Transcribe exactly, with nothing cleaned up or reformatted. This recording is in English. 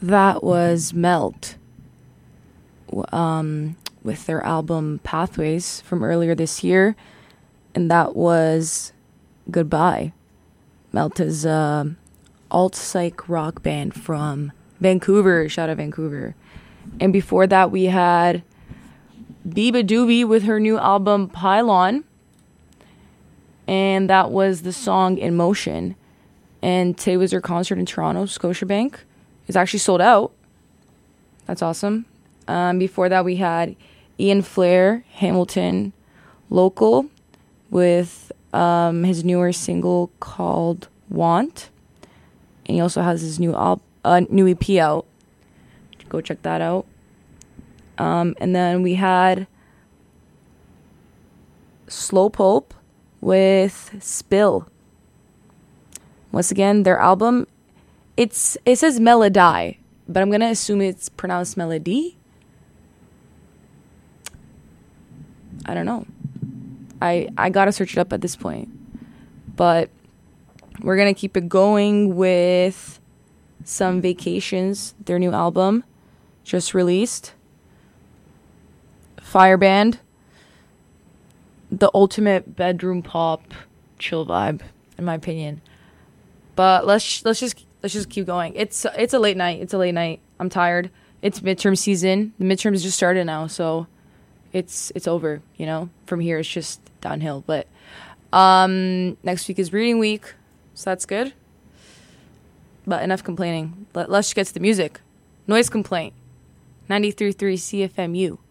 That was Melt um, with their album Pathways from earlier this year. And that was Goodbye. Melt is a alt-psych rock band from Vancouver. Shout out Vancouver. And before that, we had Biba Doobie with her new album Pylon. And that was the song In Motion. And today was her concert in Toronto, Scotiabank. It's actually sold out. That's awesome. Um, before that, we had Ian Flair, Hamilton Local, with um, his newer single called Want. And he also has his new al- uh, new E P out. Go check that out. Um, and then we had Slow Pulp with Spill. Once again, their album, it's it says Melody, but I'm going to assume it's pronounced Melody. I don't know. I, I got to search it up at this point. But we're going to keep it going with some Vacations, their new album, just released. Fireband, the ultimate bedroom pop chill vibe, in my opinion. But let's let's just let's just keep going. It's it's a late night. It's a late night. I'm tired. It's midterm season. The midterms just started now, so it's it's over. You know, from here it's just downhill. But um, next week is reading week, so that's good. But enough complaining. Let, let's just get to the music. Noise Complaint. ninety-three point three C F M U.